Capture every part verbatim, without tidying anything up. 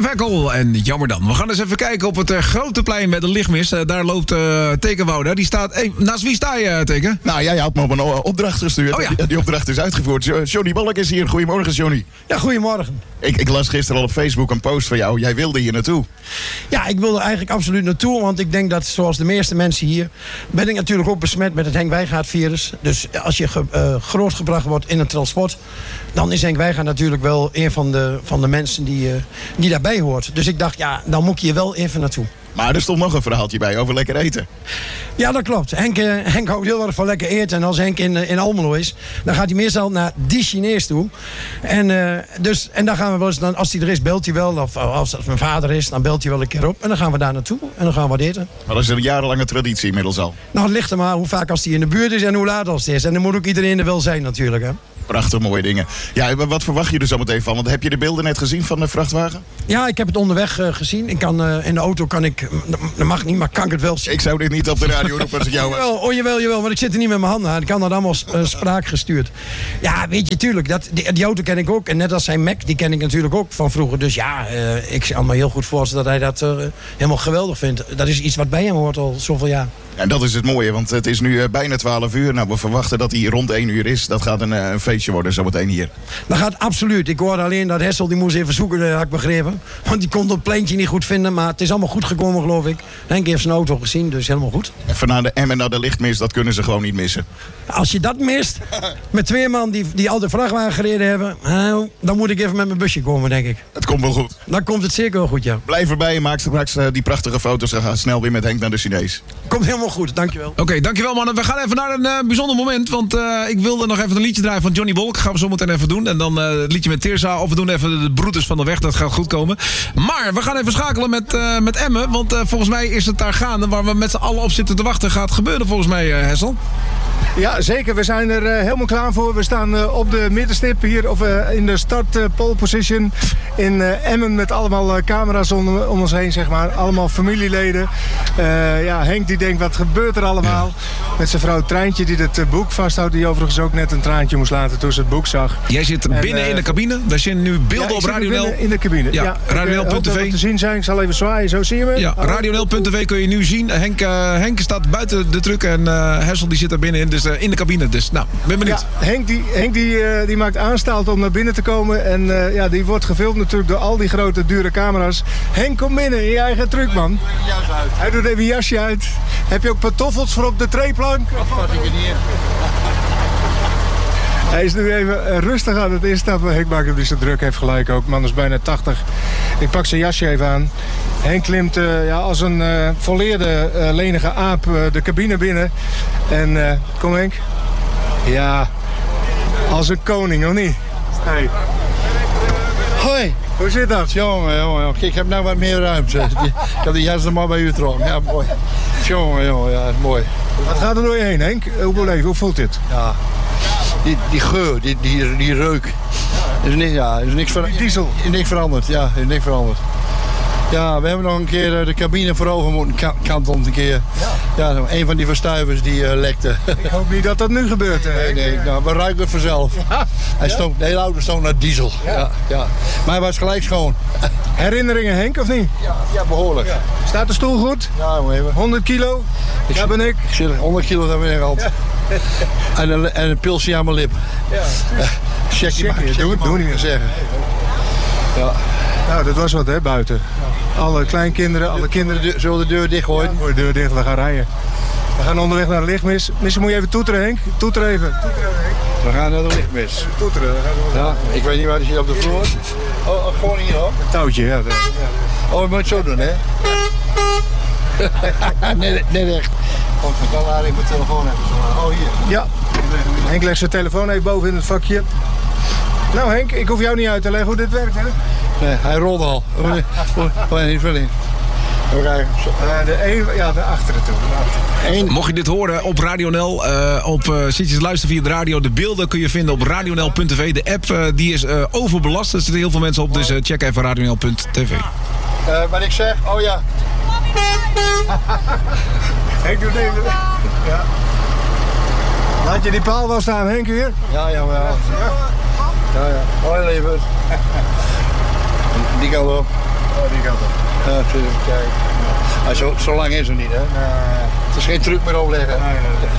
Wekkel en jammer dan. We gaan eens even kijken op het uh, grote plein bij de lichtmis. Uh, daar loopt uh, Teken Wouda. Die staat... Hey, naast wie sta je, Teken? Nou, jij had me op een uh, opdracht gestuurd. Oh, ja. die, die opdracht is uitgevoerd. Jo- Johnny Balk is hier. Goedemorgen, Johnny. Ja, goedemorgen. Ik, ik las gisteren al op Facebook een post van jou. Jij wilde hier naartoe. Ja, ik wilde eigenlijk absoluut naartoe. Want ik denk dat, zoals de meeste mensen hier... ben ik natuurlijk ook besmet met het Henk Wijngaard-virus. Dus als je ge, uh, grootgebracht wordt in een transport... dan is Henk Wijngaard natuurlijk wel een van de, van de mensen die, uh, die daarbij hoort. Dus ik dacht, ja, dan moet ik hier wel even naartoe. Maar er stond nog een verhaaltje bij over lekker eten. Ja, dat klopt. Henk, uh, Henk houdt heel erg van lekker eten. En als Henk in, uh, in Almelo is, dan gaat hij meestal naar die Chinees toe. En, uh, dus, en dan gaan we wel eens, dan, als hij er is, belt hij wel. Of als het mijn vader is, dan belt hij wel een keer op. En dan gaan we daar naartoe. En dan gaan we wat eten. Maar dat is een jarenlange traditie inmiddels al. Nou, het ligt er maar hoe vaak als hij in de buurt is en hoe laat als het is. En dan moet ook iedereen er wel zijn natuurlijk, hè. Prachtig mooie dingen. Ja, wat verwacht je er zo meteen van? Want heb je de beelden net gezien van de vrachtwagen? Ja, ik heb het onderweg uh, gezien. Ik kan, uh, in de auto kan ik... Dat mag niet, maar kan ik het wel zien. Ik zou dit niet op de radio roepen als ik jou was. Jawel, oh jawel, jawel, want ik zit er niet met mijn handen aan. Ik kan dat allemaal uh, spraak gestuurd. Ja, weet je, tuurlijk. Dat, die, die auto ken ik ook. En net als zijn Mac, die ken ik natuurlijk ook van vroeger. Dus ja, uh, ik kan me heel goed voorstellen dat hij dat uh, helemaal geweldig vindt. Dat is iets wat bij hem hoort al zoveel jaar. En dat is het mooie, want het is nu uh, bijna twaalf uur. Nou, we verwachten dat hij rond één uur is. Dat gaat een, uh, een feestje worden zometeen hier. Dat gaat absoluut. Ik hoorde alleen dat Hessel die moest even zoeken, dat had ik begrepen. Want die kon het pleintje niet goed vinden. Maar het is allemaal goed gekomen, geloof ik. Henk heeft zijn auto gezien, dus helemaal goed. Van naar de M en naar de lichtmis, dat kunnen ze gewoon niet missen. Als je dat mist, met twee man die, die al de vrachtwagen gereden hebben... Nou, dan moet ik even met mijn busje komen, denk ik. Het komt wel goed. Dan komt het zeker wel goed, ja. Blijf erbij en maak straks uh, die prachtige foto's. Dan ga snel weer met Henk naar de Chinees. Komt helemaal goed, dankjewel. Oké, okay, dankjewel mannen. We gaan even naar een uh, bijzonder moment. Want uh, ik wilde nog even een liedje draaien van Johnny Balk. Gaan we zo meteen even doen. En dan uh, het liedje met Tirza. Of we doen even de Broeders van de Weg. Dat gaat goed komen. Maar we gaan even schakelen met, uh, met Emmen. Want uh, volgens mij is het daar gaande. Waar we met z'n allen op zitten te wachten. Gaat gebeuren volgens mij, uh, Hessel. Ja, zeker. We zijn er uh, helemaal klaar voor. We staan uh, op de middenstip hier, of uh, in de start uh, pole position in uh, Emmen met allemaal uh, camera's om, om ons heen, zeg maar. Allemaal familieleden. Uh, ja, Henk die denkt, wat gebeurt er allemaal? Ja. Met zijn vrouw Treintje die het uh, boek vasthoudt, die overigens ook net een traantje moest laten toen ze het boek zag. Jij zit en, binnen uh, in de cabine. Daar zijn nu beelden ja, op Radio N L. in de cabine. Ja, ja, Radio N L punt T V. Uh, te zien zijn. Ik zal even zwaaien, zo zie je me. Ja, Radio N L punt T V kun je nu zien. Henk, uh, Henk staat buiten de truck en uh, Hessel die zit daar binnenin, dus uh, in de cabine. Dus nou, ben benieuwd. Ja, Henk die, Henk die, uh, die maakt aanstaalt om naar binnen te komen. En uh, ja, die wordt gefilmd natuurlijk door al die grote, dure camera's. Henk, kom binnen in je eigen truck, man. Hij doet even een jasje uit. Heb je ook pantoffels voor op de treeplank? Dat pas ik er niet in. Hij is nu even rustig aan het instappen. Henk maakt hem dus zo druk, heeft gelijk ook. Man is bijna tachtig. Ik pak zijn jasje even aan. Henk klimt uh, ja, als een uh, volleerde uh, lenige aap uh, de cabine binnen. En uh, kom Henk. Ja, als een koning, of niet? Hey. Hoi. Hoe zit dat? Jongen, jongen, jongen. Kijk, ik heb nou wat meer ruimte. Ik had die jas er maar bij u getrokken. Ja, mooi. Jongen, jongen, ja, mooi. Wat gaat er door je heen, Henk? Hoe beleef, hoe voelt dit? Ja, die, die geur, die, die, die reuk. Is niks, ja, is niks, ver, diesel. Is niks veranderd, ja, is niks veranderd. Ja, we hebben nog een keer de cabine voor ogen moeten kantelen een keer. Ja, ja een van die verstuivers die uh, lekte. Ik hoop niet dat dat nu gebeurt. Hè? Nee, nee, nou, we ruiken het vanzelf. Ja? Hij stond, de hele auto stond naar diesel. Ja. Ja, ja. Maar hij was gelijk schoon. Herinneringen, Henk, of niet? Ja, ja behoorlijk. Ja. Staat de stoel goed? Ja, maar even. honderd kilo? Ik Daar ben ik. Ik zit honderd kilo daar ben ik al. Ja. En, een, en een pilsje aan mijn lip. Ja. Uh, check je maar. Doe, doe niet meer zeggen. Ja. Nou, dat was wat, hè, buiten. Ja. Alle kleinkinderen, alle kinderen... De, zullen we de deur dichtgooien? Ja, de deur dicht, we gaan rijden. We gaan onderweg naar de lichtmis. Misschien moet je even toeteren, Henk. Toeter even. Toeteren, Henk. We gaan naar de lichtmis. Toeteren, dan gaan we... Ja, ik weet niet waar, die zit op de vloer. Oh, oh gewoon hier, hoor. Een touwtje, ja. De... Oh, je moet het zo doen, hè? nee, nee, echt. Oh, ik kan daar even mijn telefoon hebben. Oh, hier. Ja. Henk legt zijn telefoon even boven in het vakje. Nou, Henk, ik hoef jou niet uit te leggen hoe dit werkt, hè? Nee, hij rolt al. Oh, nee, oh, nee, niet veel in. We kijken. Uh, de een, ja, de achteren toe. Eén. Mocht je dit horen op Radio N L, uh, op uh, zit je te luisteren via de radio. De beelden kun je vinden op Radio N L punt T V. De app uh, die is uh, overbelast. Er zitten heel veel mensen op, dus uh, check even Radio N L punt T V. Uh, wat ik zeg, oh ja. Henk doet even. Ja. Laat je die paal wel staan, Henk, weer? Ja, ja, ja. Ja, ja. Hoi, lieverd. Die kan op. Oh, die gaat er. Ja, ik zit even kijken. Ah, zo, zo lang is het niet, hè? Nee. Het is geen truc meer overleggen. Nee, nee, nee.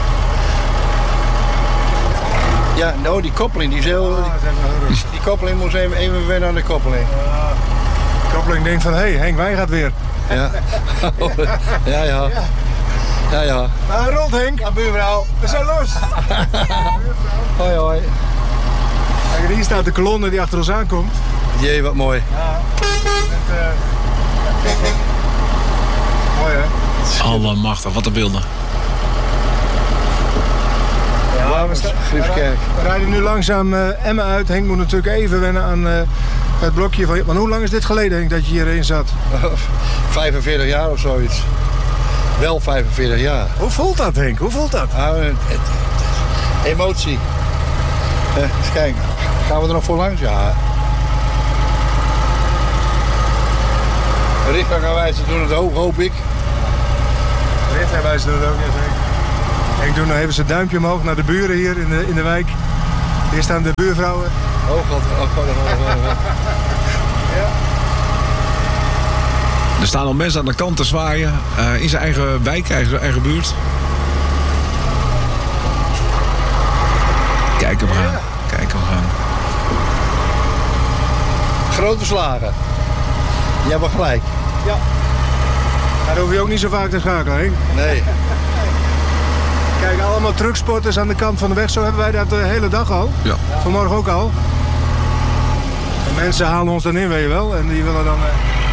Ja, nou, die koppeling, die is heel... Ah, dat is even heel rustig. Die koppeling moest even, even wennen aan de koppeling. De koppeling denkt van, hé, hey, Henk, wij gaat weer. Ja. ja, ja. Ja, ja. Nou, rond Henk. Ja, buurvrouw. We zijn los. Hoi, hoi. Kijk, hier staat de kolonne die achter ons aankomt. Jee, wat mooi. Ja. Met, uh... Mooi, hè? Allemachtig, wat een beelden. Ja, we, sta- Griefskerk. we rijden nu langzaam uh, Emmen uit. Henk moet natuurlijk even wennen aan uh, het blokje van... Maar hoe lang is dit geleden, Henk, dat je hierin zat? vijfenveertig jaar of zoiets. Wel vijfenveertig jaar. Hoe voelt dat, Henk? Hoe voelt dat? Nou, het, het, het, emotie. Eh, eens kijken. Gaan we er nog voor langs? Ja. Richtingaanwijzen doen het ook, hoop ik. Richtingaanwijzen doen het ook, ja zeker. Henk doet nog even zijn duimpje omhoog naar de buren hier in de, in de wijk. Hier staan de buurvrouwen. Oh god, oh god, oh god, oh god. Ja. Er staan al mensen aan de kant te zwaaien. Uh, in zijn eigen wijk, eigen, eigen buurt. Kijk hem gaan. Kijk hem gaan. Grote slagen. Je hebt wel gelijk. Ja. Daar hoef je ook niet zo vaak te schakelen, Henk. Nee. Kijk, allemaal trucksporters aan de kant van de weg. Zo hebben wij dat de hele dag al. Ja. Vanmorgen ook al. En mensen halen ons dan in, weet je wel. En die willen dan... Uh...